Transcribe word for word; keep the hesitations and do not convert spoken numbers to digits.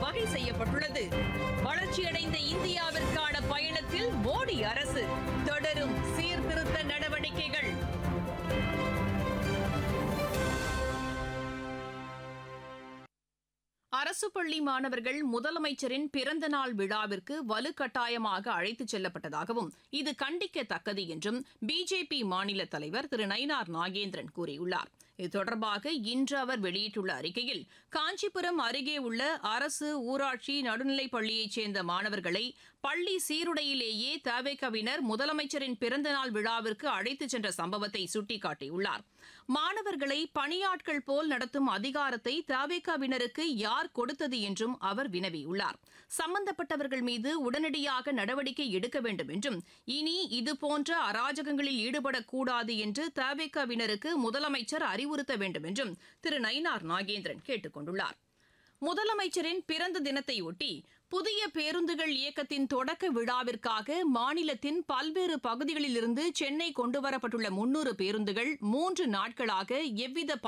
வகை செய்யப்பட்டுள்ளது. வளர்ச்சியடைந்த இந்தியாவிற்கான பயணத்தில் மோடி அரசு தொடரும் சீர்திருத்த நடவடிக்கைகள். அரசு பள்ளி மாணவர்கள் முதலமைச்சரின் பிறந்தநாள் விழாவிற்கு வலுக்கட்டாயமாக அழைத்துச் செல்லப்பட்டதாகவும் இது கண்டிக்கத்தக்கது என்றும் பிஜேபி மாநில தலைவர் திரு நயினார் நாகேந்திரன் கூறியுள்ளார். இது தொடர்பாக இன்று அவர் வெளியிட்டுள்ள அறிக்கையில், காஞ்சிபுரம் அருகே உள்ள அரசு ஊராட்சி நடுநிலைப் பள்ளியைச் சேர்ந்த மாணவர்களை பள்ளி சீருடையிலேயே தவேகவினர் முதலமைச்சரின் பிறந்தநாள் விழாவிற்கு அழைத்துச் சென்ற சம்பவத்தை சுட்டிக்காட்டியுள்ளார். மாணவர்களை பணியாட்கள் போல் நடத்தும் அதிகாரத்தை தவேகவினருக்கு யார் கொடுத்தது என்றும் அவர் வினவியுள்ளார். சம்பந்தப்பட்டவர்கள் மீது உடனடியாக நடவடிக்கை எடுக்க வேண்டும் என்றும், இனி இதுபோன்ற அராஜகங்களில் ஈடுபடக்கூடாது என்று தவேகவினருக்கு முதலமைச்சர் அறிவுறுத்த வேண்டும் என்றும் திரு நயினார் நாகேந்திரன் கேட்டுக் கொண்டுள்ளார். முதலமைச்சரின் பிறந்த தினத்தையொட்டி புதிய பேருந்துகள் இயக்கத்தின் தொடக்க விழாவிற்காக மாநிலத்தின் பல்வேறு பகுதிகளிலிருந்து சென்னை கொண்டுவரப்பட்டுள்ள முன்னூறு பேருந்துகள் மூன்று நாட்களாக எவ்வித